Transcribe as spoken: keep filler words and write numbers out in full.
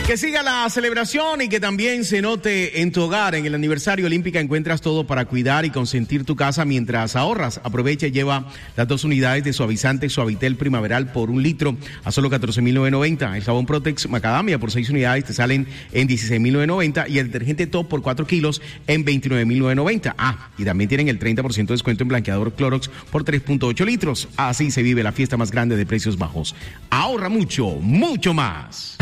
Que siga la celebración y que también se note en tu hogar. En el aniversario Olímpica encuentras todo para cuidar y consentir tu casa mientras ahorras. Aprovecha y lleva las dos unidades de suavizante Suavitel Primaveral por un litro a solo catorce mil novecientos noventa. El jabón Protex Macadamia por seis unidades te salen en dieciséis mil novecientos noventa y el detergente Top por cuatro kilos en veintinueve mil novecientos noventa. Ah, y también tienen el treinta por ciento de descuento en blanqueador Clorox por tres punto ocho litros. Así se vive la fiesta más grande de precios bajos. Ahorra mucho, mucho más.